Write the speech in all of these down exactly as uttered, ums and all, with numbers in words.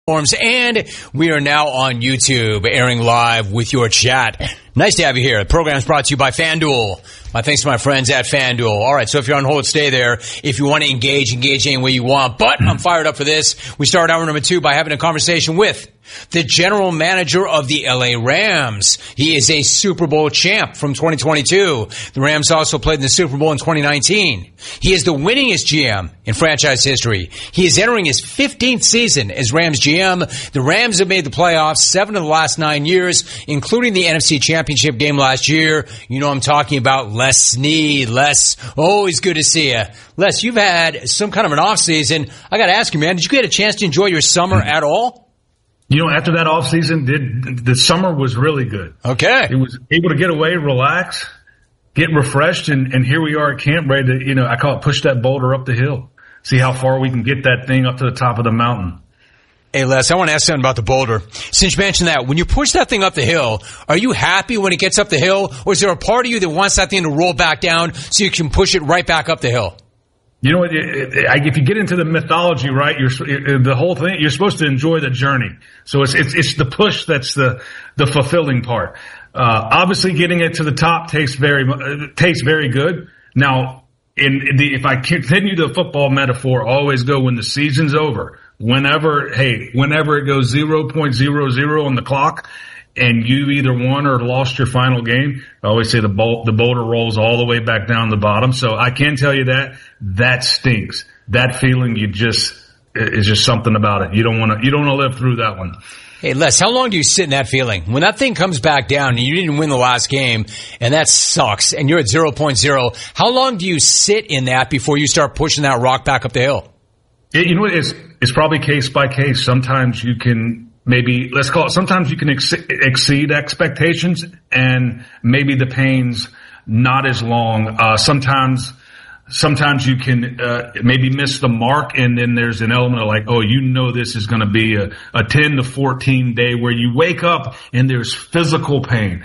And we are now on YouTube, airing live with your chat. Nice to have you here. The program is brought to you by FanDuel. My thanks to my friends at FanDuel. All right, so if you're on hold, stay there. If you want to engage, engage any way you want. But I'm fired up for this. We start hour number two by having a conversation with the general manager of the L A Rams. He is a Super Bowl champ from twenty twenty-two. The Rams also played in the Super Bowl in twenty nineteen. He is the winningest G M in franchise history. He is entering his fifteenth season as Rams G M. The Rams have made the playoffs seven of the last nine years, including the N F C Championship game last year. You know I'm talking about Les Snead. Les, always good to see you. Les, you've had some kind of an off season. I got to ask you, man, did you get a chance to enjoy your summer at all? You know, after that off season, did the summer was really good. Okay. It was able to get away, relax, get refreshed, and, and here we are at camp ready to, you know, I call it push that boulder up the hill. See how far we can get that thing up to the top of the mountain. Hey, Les, I want to ask something about the boulder. Since you mentioned that, when you push that thing up the hill, are you happy when it gets up the hill, or is there a part of you that wants that thing to roll back down so you can push it right back up the hill? You know what? If you get into the mythology, right, you're the whole thing. You're supposed to enjoy the journey. So it's it's it's the push that's the the fulfilling part. Uh, obviously, getting it to the top tastes very uh, tastes very good. Now, in the if I continue the football metaphor, always go when the season's over. Whenever, hey, whenever it goes zero point zero zero on the clock, and you either won or lost your final game, I always say the bolt, the boulder rolls all the way back down the bottom. So I can tell you that that stinks. That feeling, you just is just something about it. You don't want to you don't want to live through that one. Hey, Les, how long do you sit in that feeling? When that thing comes back down and you didn't win the last game, and that sucks, and you're at zero point zero, how long do you sit in that before you start pushing that rock back up the hill? It, you know what? It's it's probably case by case. Sometimes you can. Maybe, let's call it, sometimes you can ex- exceed expectations, and maybe the pain's not as long. Uh, sometimes, sometimes you can, uh, maybe miss the mark, and then there's an element of like, oh, you know, this is going to be a, a ten to fourteen day where you wake up and there's physical pain.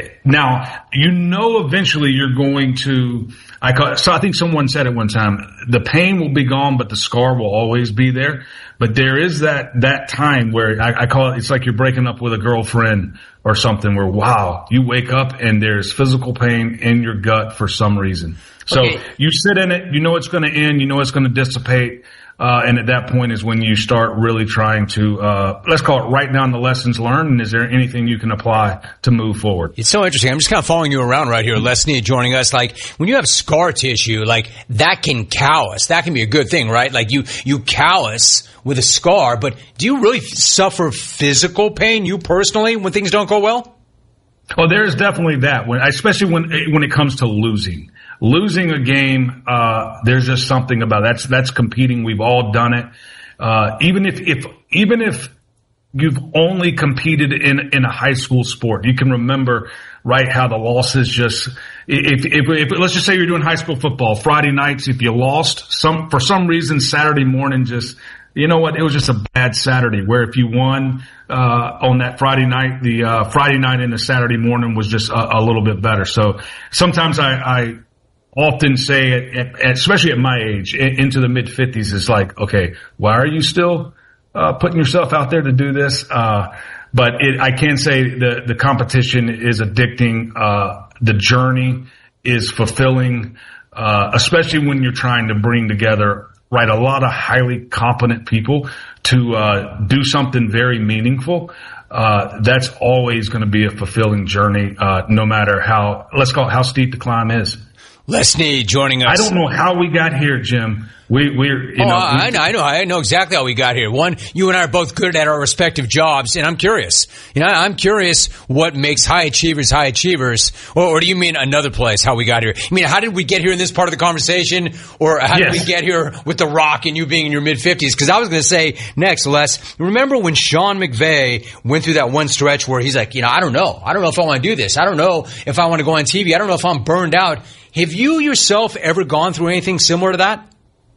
Now, you know, eventually you're going to, I call, so I think someone said it one time, the pain will be gone, but the scar will always be there. But there is that, that time where I, I call it, it's like you're breaking up with a girlfriend or something where, wow, you wake up and there's physical pain in your gut for some reason. So okay. You sit in it, you know it's going to end, you know it's going to dissipate. Uh, and at that point is when you start really trying to, uh, let's call it write down the lessons learned. And is there anything you can apply to move forward? It's so interesting. I'm just kind of following you around right here. Les Snead joining us. Like when you have scar tissue, like that can callous. That can be a good thing, right? Like you, you callous with a scar, but do you really suffer physical pain, you personally, when things don't go well? Oh, there's definitely that when, especially when, when it comes to losing. Losing a game, uh, there's just something about it. That's, that's competing. We've all done it. Uh, even if, if, even if you've only competed in, in a high school sport, you can remember, right, how the losses just, if, if, if, let's just say you're doing high school football, Friday nights, if you lost some, for some reason, Saturday morning just, you know what, it was just a bad Saturday, where if you won, uh, on that Friday night, the, uh, Friday night and the Saturday morning was just a, a little bit better. So sometimes I, I, often say, at, at, especially at my age, into the mid fifties, it's like, okay, why are you still uh, putting yourself out there to do this? Uh, but it, I can say the the competition is addicting. Uh, the journey is fulfilling, uh, especially when you're trying to bring together, right, a lot of highly competent people to uh, do something very meaningful. Uh, that's always going to be a fulfilling journey, uh, no matter how, let's call it how steep the climb is. Les Snead joining us. I don't know how we got here, Jim. We, we're, you oh, know. I know, I know, I know exactly how we got here. One, you and I are both good at our respective jobs, and I'm curious. You know, I'm curious what makes high achievers high achievers, or, or do you mean another place, how we got here? I mean, how did we get here in this part of the conversation, or how yes. did we get here with The Rock and you being in your mid-fifties? Because I was going to say next, Les, remember when Sean McVay went through that one stretch where he's like, you know, I don't know. I don't know if I want to do this. I don't know if I want to go on T V. I don't know if I'm burned out. Have you yourself ever gone through anything similar to that?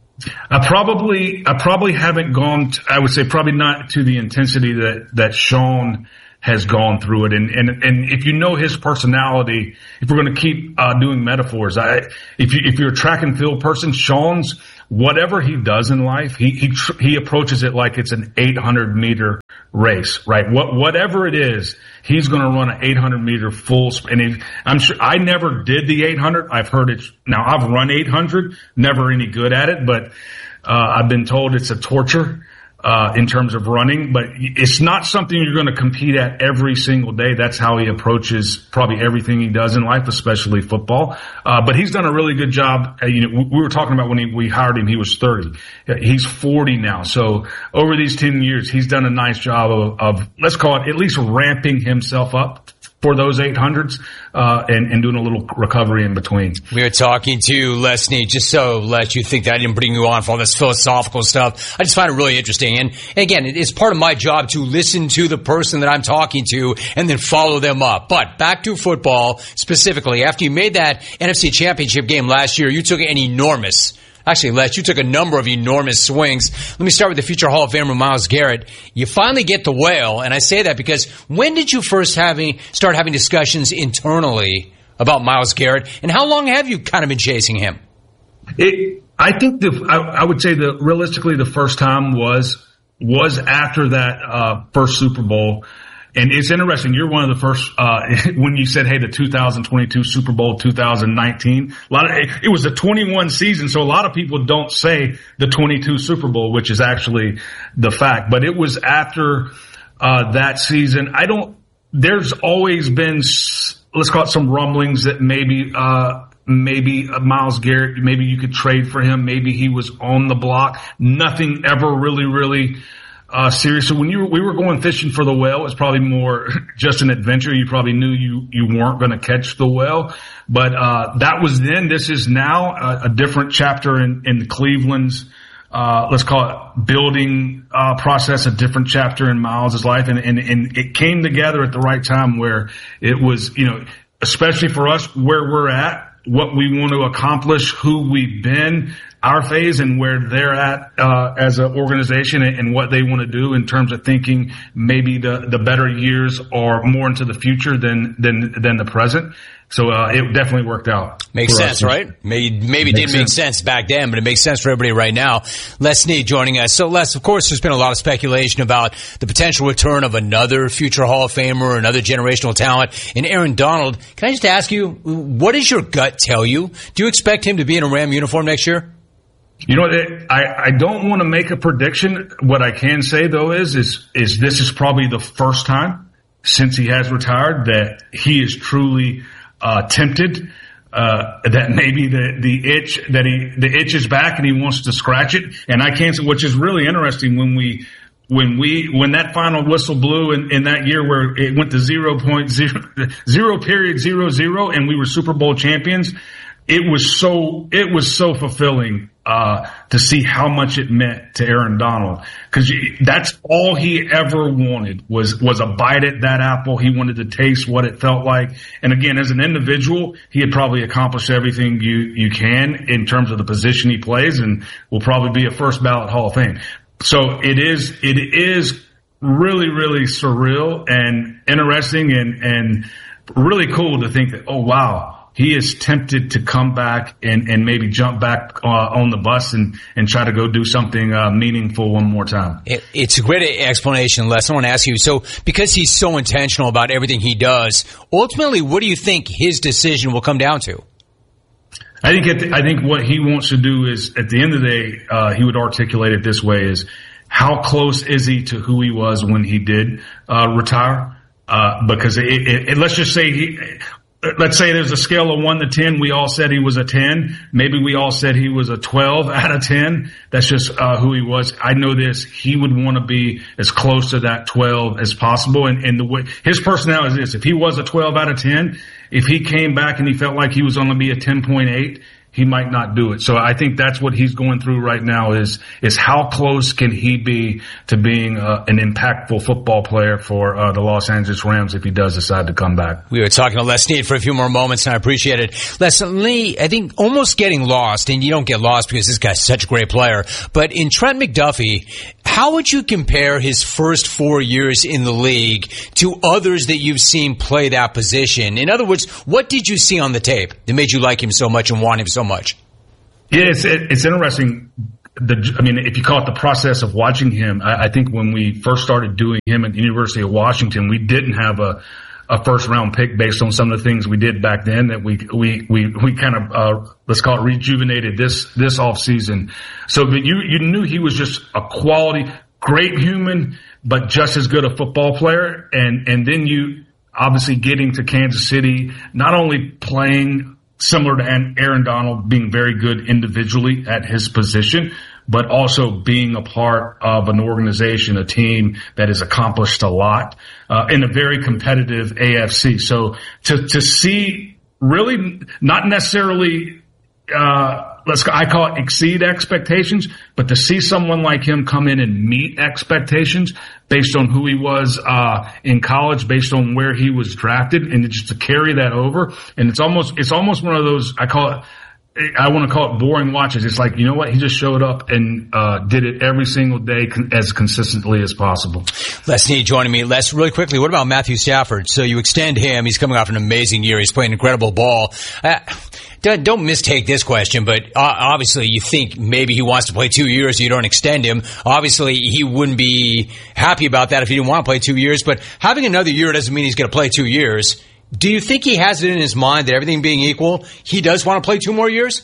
I probably, I probably haven't gone, to, I would say probably not to the intensity that, that Sean has gone through it. And, and, and if you know his personality, if we're going to keep uh, doing metaphors, I, if you, if you're a track and field person, Sean's whatever he does in life, he he tr- he approaches it like it's an eight hundred meter race, right? What whatever it is, he's going to run an eight hundred meter full. Sp- and if, I'm sure I never did the eight hundred. I've heard it. Now I've run eight hundred, never any good at it, but uh, I've been told it's a torture. Uh, in terms of running, but it's not something you're going to compete at every single day. That's how he approaches probably everything he does in life, especially football. Uh, but he's done a really good job. Uh, you know, we were talking about when he, we hired him, he was thirty. He's forty now. So over these ten years, he's done a nice job of, of let's call it at least ramping himself up for those eight hundreds, uh, and, and doing a little recovery in between. We were talking to Les Snead, just so let you think that I didn't bring you on for all this philosophical stuff. I just find it really interesting. And, and again, it's part of my job to listen to the person that I'm talking to and then follow them up. But back to football specifically, after you made that N F C Championship game last year, you took an enormous Actually, Les, you took a number of enormous swings. Let me start with the future Hall of Famer, Myles Garrett. You finally get the whale, and I say that because when did you first having, start having discussions internally about Myles Garrett, and how long have you kind of been chasing him? It, I think the I, I would say that realistically the first time was was after that uh, first Super Bowl. And it's interesting. You're one of the first, uh, when you said, hey, the two thousand twenty-two Super Bowl, two thousand nineteen, a lot of, it was a twenty-one season. So a lot of people don't say the twenty-two Super Bowl, which is actually the fact. But it was after, uh, that season. I don't, there's always been, let's call it some rumblings that maybe, uh, maybe Myles Garrett, maybe you could trade for him. Maybe he was on the block. Nothing ever really, really, Uh, serious. So when you were, we were going fishing for the whale, it's probably more just an adventure. You probably knew you, you weren't going to catch the whale, but, uh, that was then. This is now a, a different chapter in, in Cleveland's, uh, let's call it building, uh, process, a different chapter in Myles' life. And, and, and it came together at the right time where it was, you know, especially for us where we're at, what we want to accomplish, who we've been, our phase, and where they're at uh as an organization, and, and what they want to do in terms of thinking maybe the the better years are more into the future than than than the present. So uh it definitely worked out. Makes sense, right? Maybe maybe it didn't make sense back then, but it makes sense for everybody right now. Les Snead joining us. So Les, of course, there's been a lot of speculation about the potential return of another future Hall of Famer, another generational talent, and Aaron Donald. Can I just ask you, what does your gut tell you? Do you expect him to be in a Ram uniform next year? You know, I, I don't want to make a prediction. What I can say, though, is, is, is this is probably the first time since he has retired that he is truly, uh, tempted, uh, that maybe the, the itch, that he, the itch is back and he wants to scratch it. And I can't say, which is really interesting when we, when we, when that final whistle blew in, in that year where it went to zero point zero, zero period zero zero and we were Super Bowl champions. It was so, it was so fulfilling, uh, to see how much it meant to Aaron Donald. Cause that's all he ever wanted was, was a bite at that apple. He wanted to taste what it felt like. And again, as an individual, he had probably accomplished everything you, you can in terms of the position he plays and will probably be a first ballot Hall of Fame. So it is, it is really, really surreal and interesting and, and really cool to think that, oh wow, he is tempted to come back and, and maybe jump back uh, on the bus and, and try to go do something uh, meaningful one more time. It, it's a great explanation, Les. I want to ask you, so because he's so intentional about everything he does, ultimately, what do you think his decision will come down to? I think at the, I think what he wants to do is, at the end of the day, uh, he would articulate it this way: is how close is he to who he was when he did uh, retire? Uh, because it, it, it, let's just say he. Let's say there's a scale of one to ten. We all said he was a ten. Maybe we all said he was a twelve out of ten. That's just uh, who he was. I know this. He would want to be as close to that twelve as possible. And, and the way his personality is this: if he was a twelve out of ten, if he came back and he felt like he was going to be a ten point eight, he might not do it. So I think that's what he's going through right now is, is how close can he be to being uh, an impactful football player for uh, the Los Angeles Rams if he does decide to come back. We were talking to Les Snead for a few more moments, and I appreciate it. Les, Lee, I think almost getting lost, and you don't get lost because this guy's such a great player, but in Trent McDuffie, how would you compare his first four years in the league to others that you've seen play that position? In other words, what did you see on the tape that made you like him so much and want him so much? Yeah, it's, it's interesting. The, I mean, if you call it the process of watching him, I, I think when we first started doing him at the University of Washington, we didn't have a, a first round pick based on some of the things we did back then that we, we, we, we kind of, uh, let's call it rejuvenated this, this off season. So but you, you knew he was just a quality, great human, but just as good a football player. And, and then you obviously getting to Kansas City, not only playing similar to Aaron Donald, being very good individually at his position, but also being a part of an organization, a team that has accomplished a lot, uh, in a very competitive A F C. So to, to see really not necessarily, uh, let's, I call it exceed expectations, but to see someone like him come in and meet expectations based on who he was, uh, in college, based on where he was drafted, and just to carry that over. And it's almost, it's almost one of those, I call it, I want to call it boring watches. It's like, you know what? He just showed up and uh did it every single day con- as consistently as possible. Les Snead joining me. Les, really quickly, what about Matthew Stafford? So you extend him. He's coming off an amazing year. He's playing incredible ball. Uh, don't, don't mistake this question, but uh, obviously you think maybe he wants to play two years so you don't extend him. Obviously he wouldn't be happy about that if he didn't want to play two years, but having another year doesn't mean he's going to play two years. Do you think he has it in his mind that everything being equal, he does want to play two more years?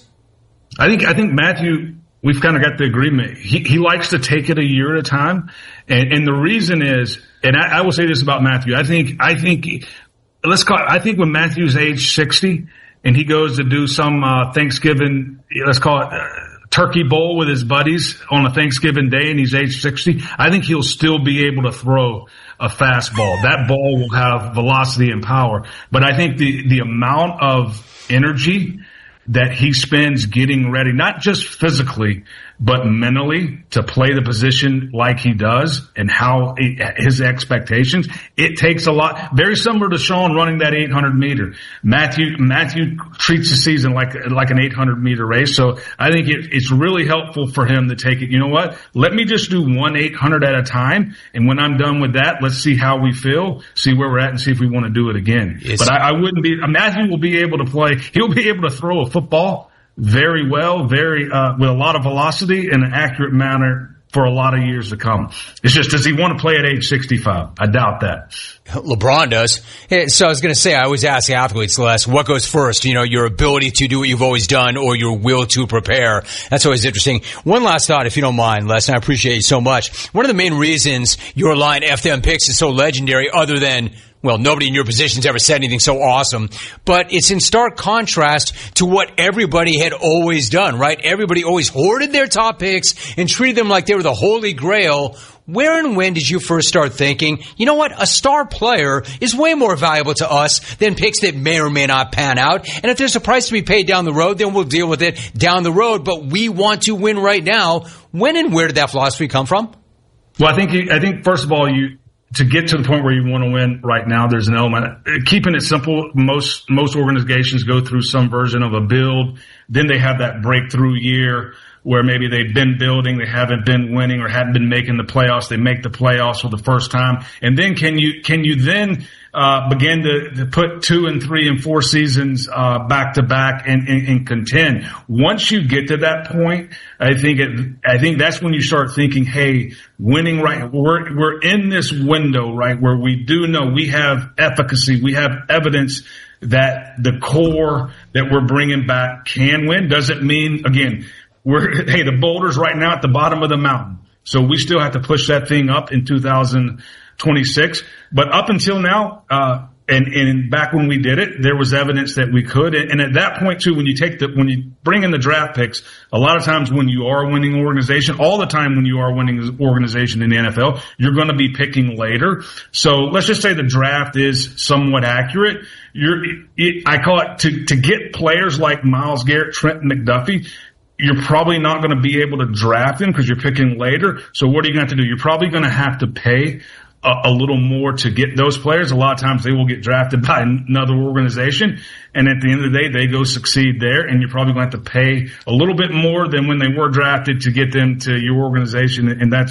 I think, I think Matthew, we've kind of got the agreement. He, he likes to take it a year at a time. And, and the reason is, and I, I will say this about Matthew. I think, I think, let's call it, I think when Matthew's age sixty and he goes to do some, uh, Thanksgiving, let's call it, uh, turkey bowl with his buddies on a Thanksgiving day and he's age sixty, I think he'll still be able to throw a fastball. That ball will have velocity and power. But I think the, the amount of energy that he spends getting ready, not just physically, but mentally to play the position like he does and how he, his expectations, it takes a lot. Very similar to Sean running that eight hundred meter. Matthew, Matthew treats the season like, like an eight hundred meter race. So I think it, it's really helpful for him to take it. You know what? Let me just do one eight hundred at a time. And when I'm done with that, let's see how we feel, see where we're at and see if we want to do it again. It's, but I, I wouldn't be, Matthew will be able to play. He'll be able to throw a football very well, very, uh, with a lot of velocity in an accurate manner for a lot of years to come. It's just, does he want to play at age sixty-five? I doubt that. LeBron does. So I was going to say, I always ask athletes, Les, what goes first? You know, your ability to do what you've always done or your will to prepare. That's always interesting. One last thought, if you don't mind, Les, and I appreciate you so much. One of the main reasons your line F them Picks is so legendary, other than, well, nobody in your position's ever said anything so awesome, but it's in stark contrast to what everybody had always done, right? Everybody always hoarded their top picks and treated them like they were the holy grail. Where and when did you first start thinking, you know what, a star player is way more valuable to us than picks that may or may not pan out? And if there's a price to be paid down the road, then we'll deal with it down the road. But we want to win right now. When and where did that philosophy come from? Well, I think, you, I think first of all, you, to get to the point where you want to win right now, there's an element. Keeping it simple, most, most organizations go through some version of a build. Then they have that breakthrough year where maybe they've been building, they haven't been winning or haven't been making the playoffs. They make the playoffs for the first time. And then can you, can you then, uh, begin to, to put two and three and four seasons, uh, back to back and, and, and contend? Once you get to that point, I think it, I think that's when you start thinking, hey, winning right, we're, we're in this window, right, where we do know we have efficacy, we have evidence that the core that we're bringing back can win. Doesn't mean, again, we're, hey, the boulder's right now at the bottom of the mountain. So we still have to push that thing up in two thousand twenty-six. But up until now, uh, and, and back when we did it, there was evidence that we could. And, and at that point too, when you take the, when you bring in the draft picks, a lot of times when you are a winning organization, all the time when you are a winning organization in the N F L, you're going to be picking later. So let's just say the draft is somewhat accurate. You're, it, I call it to, to get players like Myles Garrett, Trent McDuffie. You're probably not going to be able to draft him because you're picking later. So what are you going to have to do? You're probably going to have to pay a, a little more to get those players. A lot of times they will get drafted by another organization. And at the end of the day, they go succeed there. And you're probably going to have to pay a little bit more than when they were drafted to get them to your organization. And that's,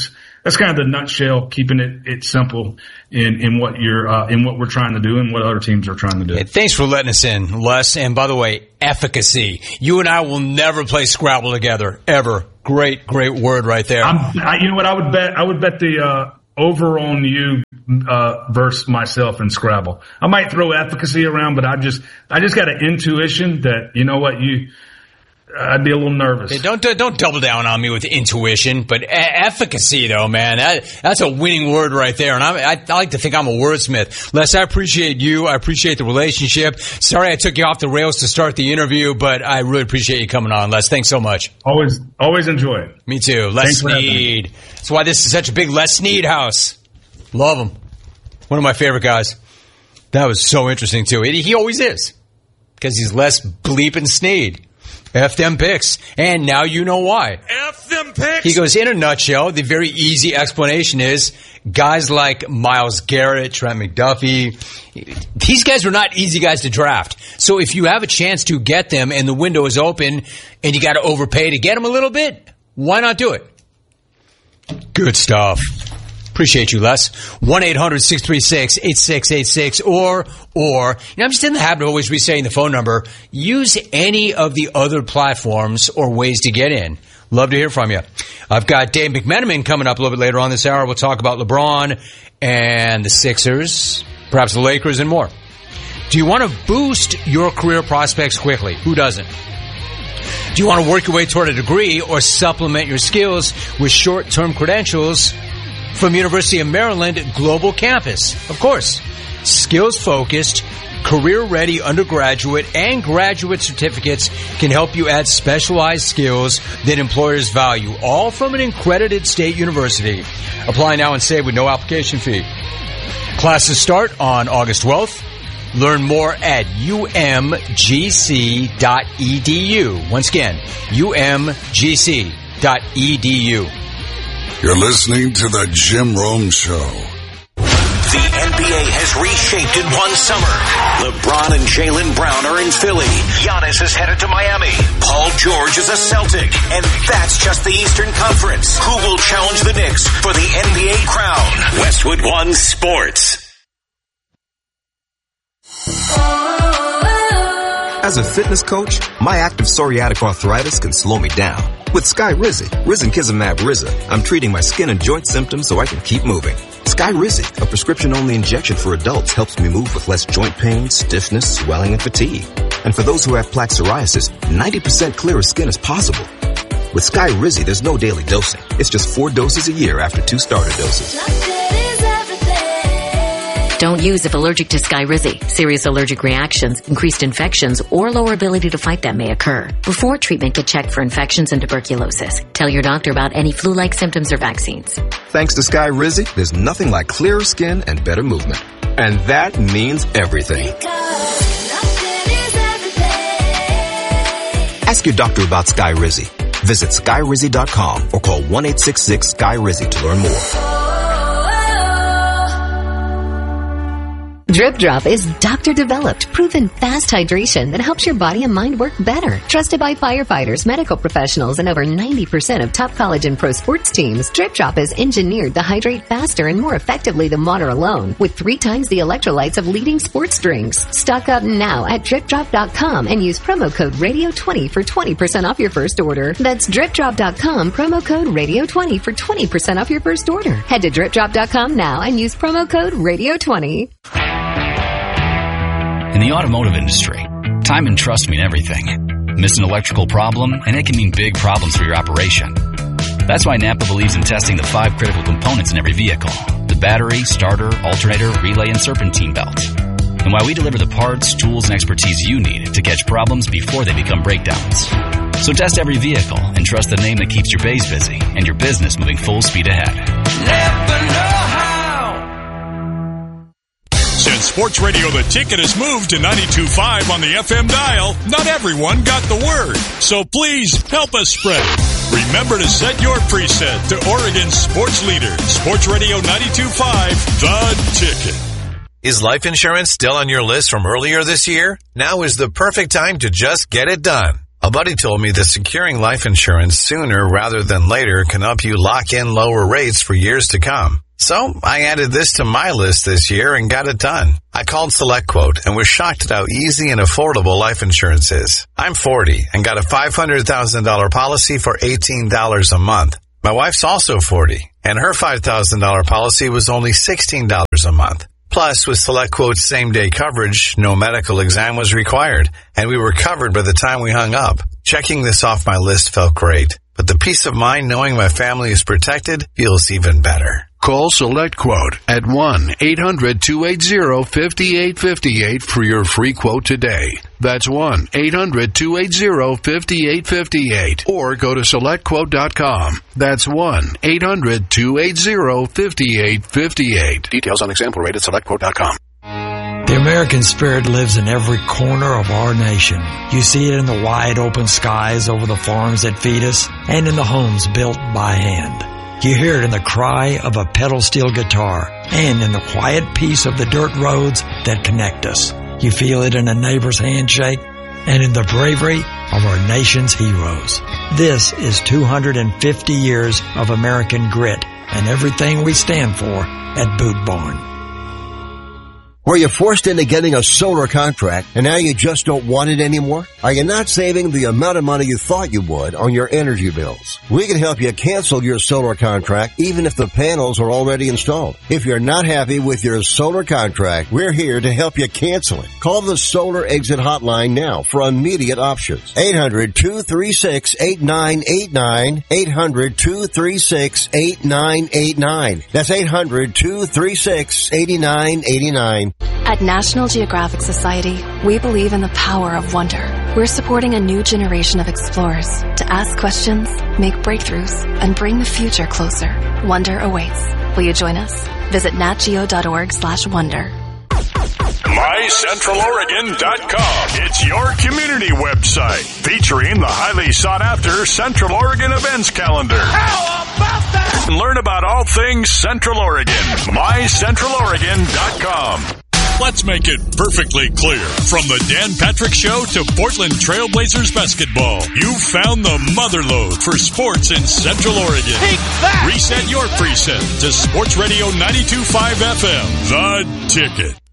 that's kind of the nutshell, keeping it, it simple in, in what you're, uh, in what we're trying to do and what other teams are trying to do. Hey, thanks for letting us in, Les. And by the way, efficacy. You and I will never play Scrabble together, ever. Great, great word right there. I'm, I, you know what? I would bet, I would bet the, uh, over on you, uh, versus myself in Scrabble. I might throw efficacy around, but I just, I just got an intuition that, you know what, you, I'd be a little nervous. Hey, don't don't double down on me with intuition, but e- efficacy, though, man, that, that's a winning word right there. And I, I, I like to think I'm a wordsmith. Les, I appreciate you. I appreciate the relationship. Sorry I took you off the rails to start the interview, but I really appreciate you coming on, Les. Thanks so much. Always, always enjoy it. Me too. Les Snead. That's why this is such a big Les Snead house. Love him. One of my favorite guys. That was so interesting too. He, he always is, because he's Les bleeping Snead. F them picks. And now you know why. F them picks. He goes, in a nutshell, the very easy explanation is guys like Myles Garrett, Trent McDuffie, these guys are not easy guys to draft. So if you have a chance to get them and the window is open and you got to overpay to get them a little bit, why not do it? Good stuff. Appreciate you, Les. one eight hundred six three six eight six eight six or, or, you know, I'm just in the habit of always re-saying the phone number. Use any of the other platforms or ways to get in. Love to hear from you. I've got Dave McMenamin coming up a little bit later on this hour. We'll talk about LeBron and the Sixers, perhaps the Lakers and more. Do you want to boost your career prospects quickly? Who doesn't? Do you want to work your way toward a degree or supplement your skills with short-term credentials from University of Maryland Global Campus? Of course. Skills-focused, career-ready undergraduate and graduate certificates can help you add specialized skills that employers value, all from an accredited state university. Apply now and save with no application fee. Classes start on August twelfth. Learn more at U M G C dot E D U. Once again, U M G C dot E D U. You're listening to the Jim Rome Show. The N B A has reshaped in one summer. LeBron and Jaylen Brown are in Philly. Giannis is headed to Miami. Paul George is a Celtic. And that's just the Eastern Conference. Who will challenge the Knicks for the N B A crown? Westwood One Sports. As a fitness coach, my active psoriatic arthritis can slow me down. With Skyrizi, Risankizumab Riza, I'm treating my skin and joint symptoms so I can keep moving. Skyrizi, a prescription-only injection for adults, helps me move with less joint pain, stiffness, swelling, and fatigue. And for those who have plaque psoriasis, ninety percent clearer skin is possible. With Skyrizi, there's no daily dosing. It's just four doses a year after two starter doses. Don't use if allergic to Skyrizi. Serious allergic reactions, increased infections, or lower ability to fight them may occur. Before treatment, get checked for infections and tuberculosis. Tell your doctor about any flu-like symptoms or vaccines. Thanks to Skyrizi, there's nothing like clearer skin and better movement. And that means everything. Ask your doctor about Skyrizi. Visit Skyrizi dot com or call one eight six six Skyrizi to learn more. Drip Drop is doctor-developed, proven fast hydration that helps your body and mind work better. Trusted by firefighters, medical professionals, and over ninety percent of top college and pro sports teams, Drip Drop is engineered to hydrate faster and more effectively than water alone, with three times the electrolytes of leading sports drinks. Stock up now at drip drop dot com and use promo code radio twenty for twenty percent off your first order. That's drip drop dot com, promo code radio twenty for twenty percent off your first order. Head to drip drop dot com now and use promo code radio twenty. In the automotive industry, time and trust mean everything. Miss an electrical problem, and it can mean big problems for your operation. That's why Napa believes in testing the five critical components in every vehicle: the battery, starter, alternator, relay, and serpentine belt. And why we deliver the parts, tools, and expertise you need to catch problems before they become breakdowns. So test every vehicle and trust the name that keeps your bays busy and your business moving full speed ahead. Never know how. Since Sports Radio The Ticket has moved to ninety-two point five on the F M dial, not everyone got the word. So please help us spread it. Remember to set your preset to Oregon's sports leader, Sports Radio ninety-two point five, The Ticket. Is life insurance still on your list from earlier this year? Now is the perfect time to just get it done. A buddy told me that securing life insurance sooner rather than later can help you lock in lower rates for years to come. So I added this to my list this year and got it done. I called SelectQuote and was shocked at how easy and affordable life insurance is. I'm forty and got a five hundred thousand dollars policy for eighteen dollars a month. My wife's also forty and her five thousand dollars policy was only sixteen dollars a month. Plus, with SelectQuote's same-day coverage, no medical exam was required, and we were covered by the time we hung up. Checking this off my list felt great, but the peace of mind knowing my family is protected feels even better. Call SelectQuote at one eight hundred two eight zero five eight five eight for your free quote today. That's one eight hundred two eight zero five eight five eight. Or go to select quote dot com. That's one eight hundred two eight zero five eight five eight. Details on example rate at select quote dot com. The American spirit lives in every corner of our nation. You see it in the wide open skies over the farms that feed us and in the homes built by hand. You hear it in the cry of a pedal steel guitar and in the quiet peace of the dirt roads that connect us. You feel it in a neighbor's handshake and in the bravery of our nation's heroes. This is two hundred fifty years of American grit and everything we stand for at Boot Barn. Were you forced into getting a solar contract and now you just don't want it anymore? Are you not saving the amount of money you thought you would on your energy bills? We can help you cancel your solar contract even if the panels are already installed. If you're not happy with your solar contract, we're here to help you cancel it. Call the Solar Exit Hotline now for immediate options. eight hundred two three six eight nine eight nine. eight hundred two three six eight nine eight nine. That's eight hundred two three six eight nine eight nine. At National Geographic Society, we believe in the power of wonder. We're supporting a new generation of explorers to ask questions, make breakthroughs, and bring the future closer. Wonder awaits. Will you join us? Visit natgeo.org slash wonder. my central oregon dot com. It's your community website featuring the highly sought-after Central Oregon events calendar. How about that? Learn about all things Central Oregon. my central oregon dot com. Let's make it perfectly clear. From the Dan Patrick Show to Portland Trailblazers basketball, you found the motherlode for sports in Central Oregon. Take that! Reset your preset to Sports Radio ninety-two point five F M, The Ticket.